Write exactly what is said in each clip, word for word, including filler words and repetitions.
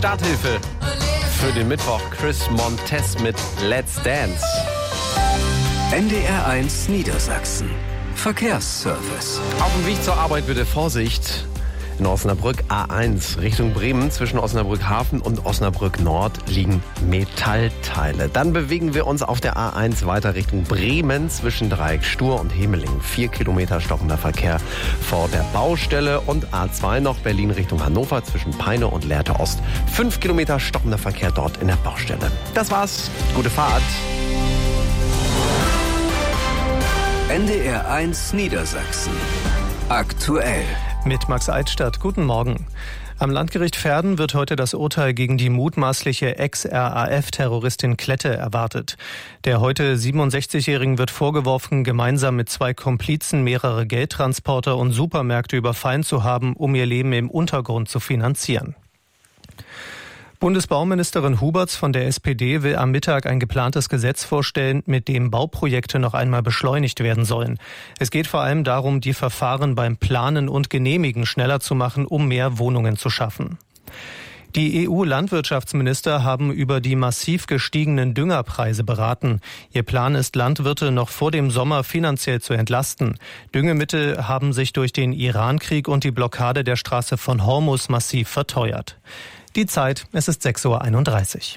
Starthilfe für den Mittwoch. Chris Montez mit Let's Dance. N D R eins Niedersachsen. Verkehrsservice. Auf dem Weg zur Arbeit bitte Vorsicht. In Osnabrück A eins Richtung Bremen zwischen Osnabrück Hafen und Osnabrück Nord liegen Metallteile. Dann bewegen wir uns auf der A eins weiter Richtung Bremen zwischen Dreieck Stur und Hemeling. Vier Kilometer stockender Verkehr vor der Baustelle. Und A zwei noch Berlin Richtung Hannover zwischen Peine und Lehrte Ost. Fünf Kilometer stockender Verkehr dort in der Baustelle. Das war's. Gute Fahrt. N D R eins Niedersachsen. Aktuell. Mit Max Eidstadt. Guten Morgen. Am Landgericht Verden wird heute das Urteil gegen die mutmaßliche Ex-R A F-Terroristin Klette erwartet. Der heute siebenundsechzigjährigen wird vorgeworfen, gemeinsam mit zwei Komplizen mehrere Geldtransporter und Supermärkte überfallen zu haben, um ihr Leben im Untergrund zu finanzieren. Bundesbauministerin Huberts von der S P D will am Mittag ein geplantes Gesetz vorstellen, mit dem Bauprojekte noch einmal beschleunigt werden sollen. Es geht vor allem darum, die Verfahren beim Planen und Genehmigen schneller zu machen, um mehr Wohnungen zu schaffen. Die E U-Landwirtschaftsminister haben über die massiv gestiegenen Düngerpreise beraten. Ihr Plan ist, Landwirte noch vor dem Sommer finanziell zu entlasten. Düngemittel haben sich durch den Iran-Krieg und die Blockade der Straße von Hormuz massiv verteuert. Die Zeit, es ist sechs Uhr einunddreißig.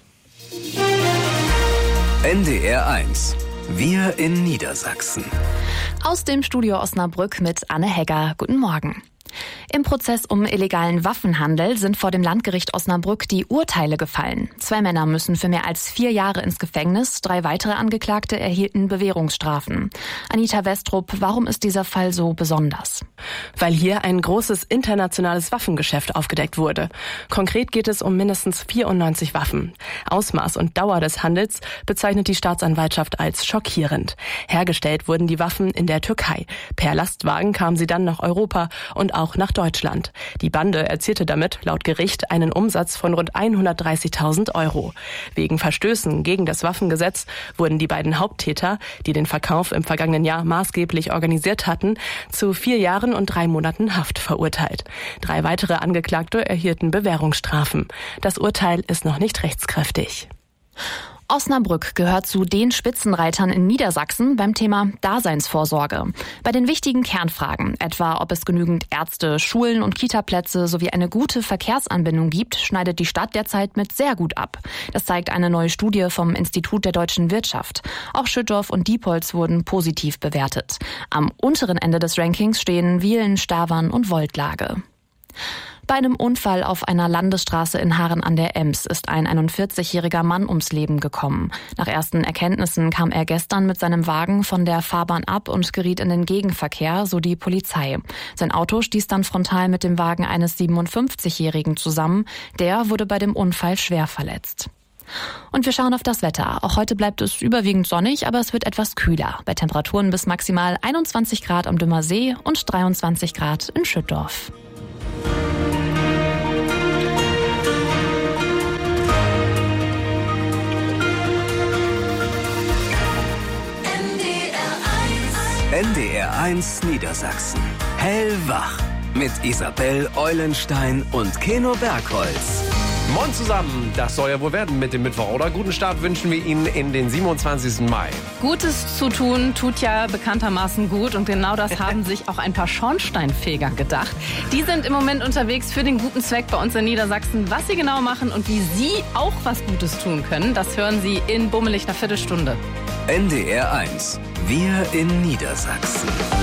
N D R eins. Wir in Niedersachsen. Aus dem Studio Osnabrück mit Anne Hegger. Guten Morgen. Im Prozess um illegalen Waffenhandel sind vor dem Landgericht Osnabrück die Urteile gefallen. Zwei Männer müssen für mehr als vier Jahre ins Gefängnis, drei weitere Angeklagte erhielten Bewährungsstrafen. Anita Westrup, warum ist dieser Fall so besonders? Weil hier ein großes internationales Waffengeschäft aufgedeckt wurde. Konkret geht es um mindestens vierundneunzig Waffen. Ausmaß und Dauer des Handels bezeichnet die Staatsanwaltschaft als schockierend. Hergestellt wurden die Waffen in der Türkei. Per Lastwagen kamen sie dann nach Europa und auch auch nach Deutschland. Die Bande erzielte damit laut Gericht einen Umsatz von rund hundertdreißigtausend Euro. Wegen Verstößen gegen das Waffengesetz wurden die beiden Haupttäter, die den Verkauf im vergangenen Jahr maßgeblich organisiert hatten, zu vier Jahren und drei Monaten Haft verurteilt. Drei weitere Angeklagte erhielten Bewährungsstrafen. Das Urteil ist noch nicht rechtskräftig. Osnabrück gehört zu den Spitzenreitern in Niedersachsen beim Thema Daseinsvorsorge. Bei den wichtigen Kernfragen, etwa ob es genügend Ärzte, Schulen und Kitaplätze sowie eine gute Verkehrsanbindung gibt, schneidet die Stadt derzeit mit sehr gut ab. Das zeigt eine neue Studie vom Institut der deutschen Wirtschaft. Auch Schüttorf und Diepholz wurden positiv bewertet. Am unteren Ende des Rankings stehen Wiehlen, Stavern und Woldlage. Bei einem Unfall auf einer Landesstraße in Haaren an der Ems ist ein einundvierzigjähriger Mann ums Leben gekommen. Nach ersten Erkenntnissen kam er gestern mit seinem Wagen von der Fahrbahn ab und geriet in den Gegenverkehr, so die Polizei. Sein Auto stieß dann frontal mit dem Wagen eines siebenundfünfzigjährigen zusammen. Der wurde bei dem Unfall schwer verletzt. Und wir schauen auf das Wetter. Auch heute bleibt es überwiegend sonnig, aber es wird etwas kühler. Bei Temperaturen bis maximal einundzwanzig Grad am Dümmer See und dreiundzwanzig Grad in Schüttorf. N D R eins Niedersachsen. Hellwach. Mit Isabel Eulenstein und Keno Bergholz. Moin zusammen, das soll ja wohl werden mit dem Mittwoch, oder? Guten Start wünschen wir Ihnen in den siebenundzwanzigsten Mai. Gutes zu tun tut ja bekanntermaßen gut und genau das haben sich auch ein paar Schornsteinfeger gedacht. Die sind im Moment unterwegs für den guten Zweck bei uns in Niedersachsen. Was sie genau machen und wie Sie auch was Gutes tun können, das hören Sie in bummelig einer Viertelstunde. N D R eins. Wir in Niedersachsen.